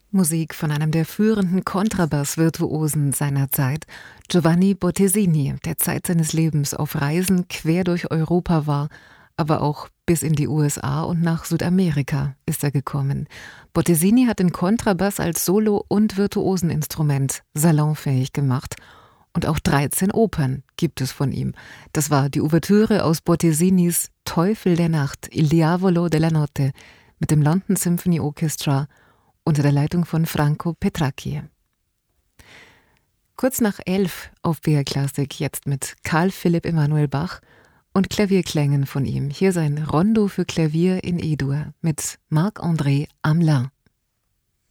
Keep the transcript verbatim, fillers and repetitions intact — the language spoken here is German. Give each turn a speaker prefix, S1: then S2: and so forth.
S1: Musik von einem der führenden Kontrabass-Virtuosen seiner Zeit, Giovanni Bottesini, der Zeit seines Lebens auf Reisen quer durch Europa war, aber auch bis in die U S A und nach Südamerika ist er gekommen. Bottesini hat den Kontrabass als Solo- und Virtuoseninstrument salonfähig gemacht. Und auch dreizehn Opern gibt es von ihm. Das war die Ouvertüre aus Bottesinis Teufel der Nacht, Il Diavolo della Notte, mit dem London Symphony Orchestra unter der Leitung von Franco Petracchi. Kurz nach elf auf B R Klassik, jetzt mit Karl Philipp Emanuel Bach und Klavierklängen von ihm. Hier sein Rondo für Klavier in E-Dur mit Marc-André Hamelin.